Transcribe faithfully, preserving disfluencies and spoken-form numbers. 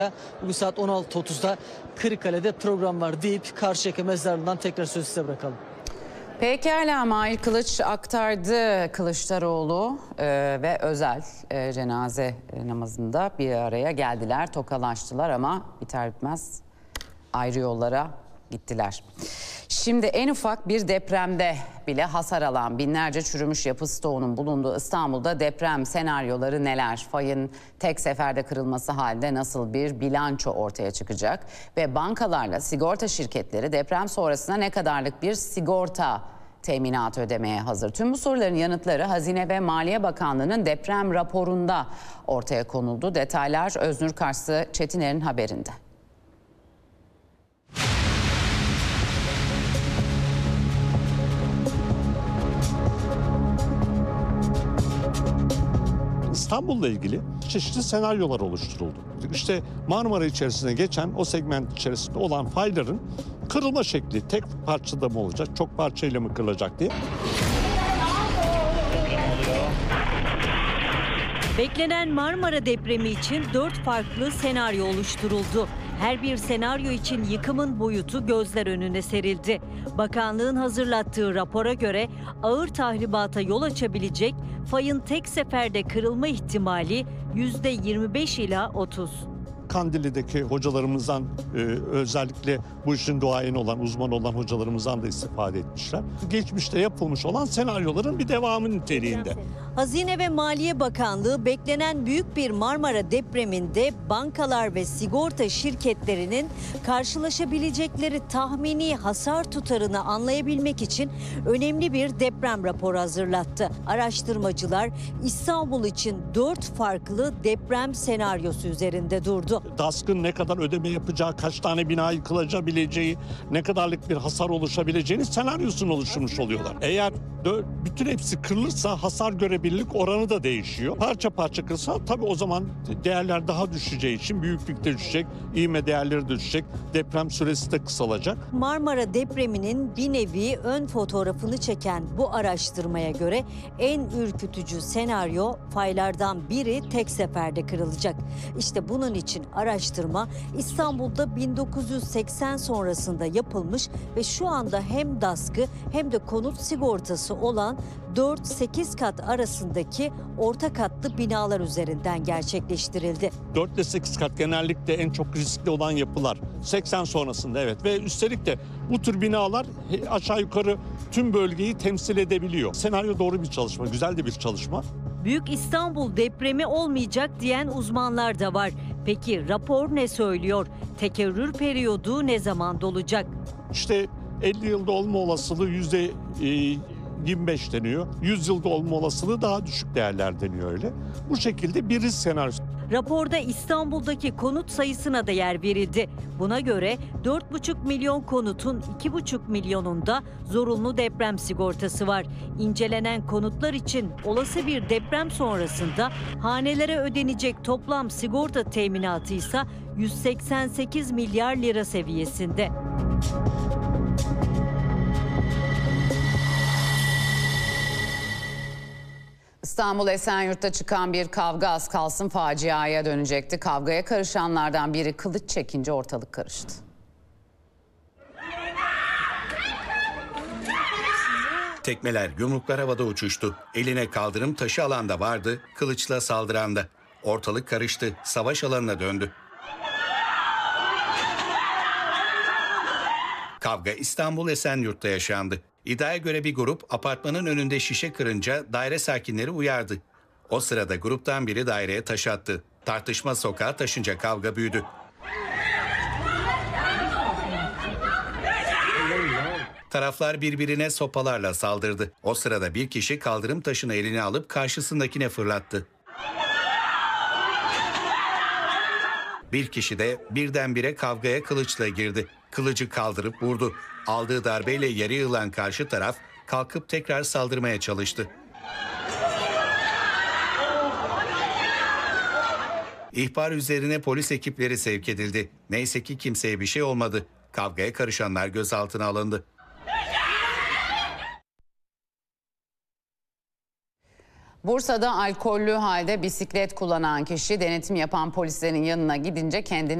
Bugün saat on altı otuzda Kırıkkale'de program var deyip Karşıyaka mezarlığından tekrar sözü size bırakalım. Pekala, Mahir Kılıç aktardı. Kılıçdaroğlu e, ve Özel e, cenaze namazında bir araya geldiler, tokalaştılar ama biter bitmez ayrı yollara gittiler. Şimdi en ufak bir depremde bile hasar alan binlerce çürümüş yapı stoğunun bulunduğu İstanbul'da deprem senaryoları neler? Fayın tek seferde kırılması halinde nasıl bir bilanço ortaya çıkacak? Ve bankalarla sigorta şirketleri deprem sonrasında ne kadarlık bir sigorta teminatı ödemeye hazır? Tüm bu soruların yanıtları Hazine ve Maliye Bakanlığı'nın deprem raporunda ortaya konuldu. Detaylar Öznur Karslı Çetiner'in haberinde. İstanbul'la ilgili çeşitli senaryolar oluşturuldu. İşte Marmara içerisinde geçen o segment içerisinde olan fayların kırılma şekli tek parçada mı olacak, çok parçayla mı kırılacak diye. Beklenen Marmara depremi için dört farklı senaryo oluşturuldu. Her bir senaryo için yıkımın boyutu gözler önüne serildi. Bakanlığın hazırlattığı rapora göre ağır tahribata yol açabilecek fayın tek seferde kırılma ihtimali yüzde yirmi beş ila otuz. Kandilli'deki hocalarımızdan e, özellikle bu işin duayeni olan, uzman olan hocalarımızdan da istifade etmişler. Geçmişte yapılmış olan senaryoların bir devamı niteliğinde. Hazine ve Maliye Bakanlığı beklenen büyük bir Marmara depreminde bankalar ve sigorta şirketlerinin karşılaşabilecekleri tahmini hasar tutarını anlayabilmek için önemli bir deprem raporu hazırlattı. Araştırmacılar İstanbul için dört farklı deprem senaryosu üzerinde durdu. DASK'ın ne kadar ödeme yapacağı, kaç tane bina yıkılabileceği, ne kadarlık bir hasar oluşabileceğini senaryosunu oluşturmuş oluyorlar. Eğer bütün hepsi kırılırsa hasar görebilirlik oranı da değişiyor. Parça parça kırılsa tabii o zaman değerler daha düşeceği için büyüklük de düşecek, ivme değerleri de düşecek, deprem süresi de kısalacak. Marmara depreminin bir nevi ön fotoğrafını çeken bu araştırmaya göre en ürkütücü senaryo faylardan biri tek seferde kırılacak. İşte bunun için araştırma İstanbul'da bin dokuz yüz seksen sonrasında yapılmış ve şu anda hem DASK'ı hem de konut sigortası olan dört sekiz kat arasındaki orta katlı binalar üzerinden gerçekleştirildi. dört ile sekiz kat genellikle en çok riskli olan yapılar. seksen sonrasında evet ve üstelik de bu tür binalar aşağı yukarı tüm bölgeyi temsil edebiliyor. Senaryo doğru bir çalışma, güzel de bir çalışma. Büyük İstanbul depremi olmayacak diyen uzmanlar da var. Peki rapor ne söylüyor? Tekerrür periyodu ne zaman dolacak? İşte elli yılda olma olasılığı yüzde yirmi beş deniyor. yüz yılda olma olasılığı daha düşük değerler deniyor öyle. Bu şekilde bir risk senaryosu. Raporda İstanbul'daki konut sayısına da yer verildi. Buna göre dört buçuk milyon konutun iki buçuk milyonunda zorunlu deprem sigortası var. İncelenen konutlar için olası bir deprem sonrasında hanelere ödenecek toplam sigorta teminatı ise yüz seksen sekiz milyar lira seviyesinde. İstanbul Esenyurt'ta çıkan bir kavga az kalsın faciaya dönecekti. Kavgaya karışanlardan biri kılıç çekince ortalık karıştı. Tekmeler, yumruklar havada uçuştu. Eline kaldırım taşı alan da vardı, kılıçla saldıran da. Ortalık karıştı, savaş alanına döndü. Kavga İstanbul Esenyurt'ta yaşandı. İddiaya göre bir grup apartmanın önünde şişe kırınca daire sakinleri uyardı. O sırada gruptan biri daireye taş attı. Tartışma sokağa taşınca kavga büyüdü. Taraflar birbirine sopalarla saldırdı. O sırada bir kişi kaldırım taşını eline alıp karşısındakine fırlattı. Bir kişi de birdenbire kavgaya kılıçla girdi. Kılıcı kaldırıp vurdu. Aldığı darbeyle yere yığılan karşı taraf kalkıp tekrar saldırmaya çalıştı. İhbar üzerine polis ekipleri sevk edildi. Neyse ki kimseye bir şey olmadı. Kavgaya karışanlar gözaltına alındı. Bursa'da alkollü halde bisiklet kullanan kişi denetim yapan polislerin yanına gidince kendini